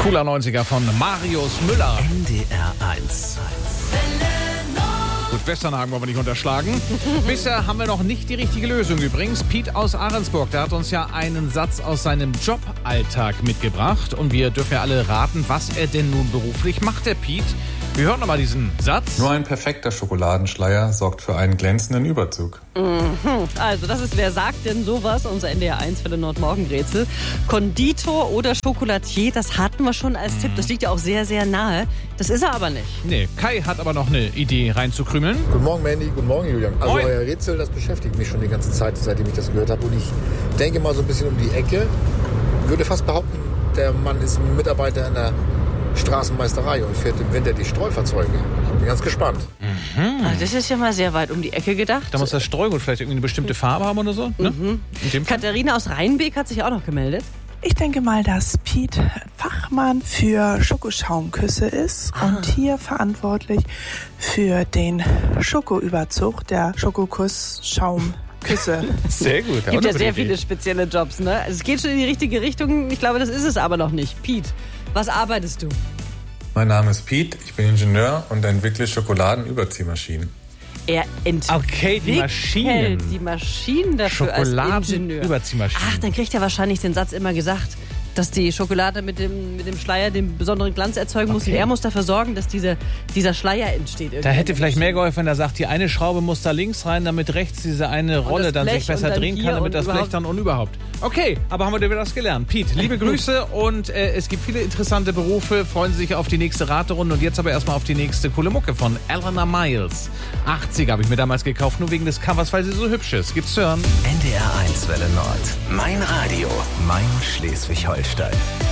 Cooler 90er von Marius Müller. NDR 1. Gut, Westernhagen wollen wir nicht unterschlagen. Bisher haben wir noch nicht die richtige Lösung übrigens. Piet aus Ahrensburg, der hat uns ja einen Satz aus seinem Joballtag mitgebracht. Und wir dürfen ja alle raten, was er denn nun beruflich macht, der Piet. Wir hören nochmal diesen Satz. Nur ein perfekter Schokoladenschleier sorgt für einen glänzenden Überzug. Also, das ist Wer sagt denn sowas? Unser NDR 1 für den Nordmorgenrätsel. Konditor oder Schokolatier, das hatten wir schon als Tipp. Das liegt ja auch sehr, sehr nahe. Das ist er aber nicht. Nee, Kai hat aber noch eine Idee reinzukrümeln. Guten Morgen, Mandy. Guten Morgen, Julian. Also Moin. euer Rätsel, das beschäftigt mich schon die ganze Zeit, seitdem ich das gehört habe. Und ich denke mal so ein bisschen um die Ecke. Würde fast behaupten, der Mann ist Mitarbeiter in der Straßenmeisterei und fährt im Winter die Streufahrzeuge. Bin ganz gespannt. Also das ist ja mal sehr weit um die Ecke gedacht. Da muss das Streugut vielleicht irgendwie eine bestimmte Farbe haben oder so. Ne? In dem Fall. Katharina aus Rheinbeek hat sich auch noch gemeldet. Ich denke mal, dass Piet Fachmann für Schokoschaumküsse ist und hier verantwortlich für den Schokoüberzug der Schokokuss-Schaumküsse. Sehr gut. Gibt ja sehr viele spezielle Jobs, ne? Also es geht schon in die richtige Richtung. Ich glaube, das ist es aber noch nicht. Piet, was arbeitest du? Mein Name ist Piet, ich bin Ingenieur und entwickle Schokoladenüberziehmaschinen. Er entwickelt Okay, die Maschinen. die Maschinen dafür als Ingenieur. Schokoladenüberziehmaschinen. Ach, dann kriegt er wahrscheinlich den Satz immer gesagt, dass die Schokolade mit dem Schleier den besonderen Glanz erzeugen muss. Okay. Und er muss dafür sorgen, dass dieser Schleier entsteht. Da hätte vielleicht mehr geholfen, wenn er sagt, die eine Schraube muss da links rein, damit rechts diese eine Rolle das dann Blech sich besser und dann drehen hier kann, damit und das Blech überhaupt. dann und überhaupt. Okay, aber haben wir wieder was gelernt. Piet, liebe Grüße und es gibt viele interessante Berufe. Freuen Sie sich auf die nächste Raterunde und jetzt aber erstmal auf die nächste coole Mucke von Eleanor Miles. 80 habe ich mir damals gekauft, nur wegen des Covers, weil sie so hübsch ist. Gibt's zu hören. NDR 1 Welle Nord. Mein Radio, mein Schleswig-Holstein.